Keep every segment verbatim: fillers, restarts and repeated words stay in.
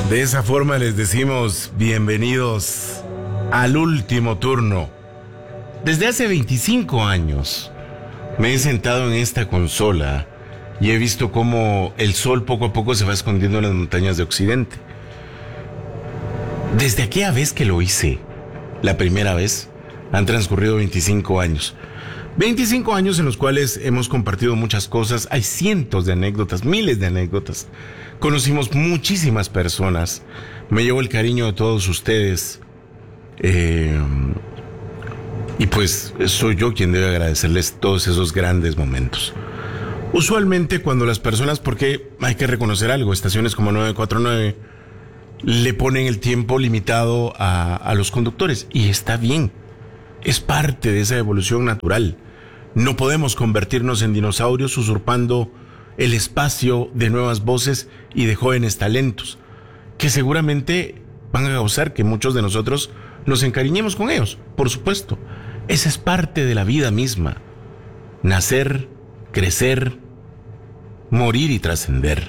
De esa forma les decimos bienvenidos al último turno. Desde hace veinticinco años me he sentado en esta consola y he visto cómo el sol poco a poco se va escondiendo en las montañas de Occidente. Desde aquella vez que lo hice, la primera vez, han transcurrido veinticinco años. veinticinco años en los cuales hemos compartido muchas cosas, hay cientos de anécdotas, miles de anécdotas. Conocimos muchísimas personas, me llevo el cariño de todos ustedes. Eh, y pues soy yo quien debe agradecerles todos esos grandes momentos. Usualmente cuando las personas, porque hay que reconocer algo, estaciones como nueve cuatro nueve le ponen el tiempo limitado a, a los conductores, y está bien, es parte de esa evolución natural. No podemos convertirnos en dinosaurios usurpando el espacio de nuevas voces y de jóvenes talentos, que seguramente van a causar que muchos de nosotros nos encariñemos con ellos. Por supuesto, esa es parte de la vida misma. Nacer, crecer, morir y trascender.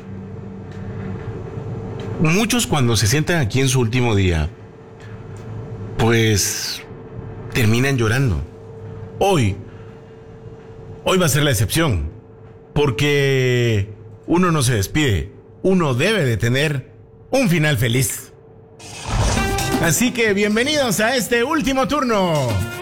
Muchos, cuando se sientan aquí en su último día, pues terminan llorando. Hoy, hoy va a ser la excepción, porque uno no se despide, uno debe de tener un final feliz. Así que bienvenidos a este último turno.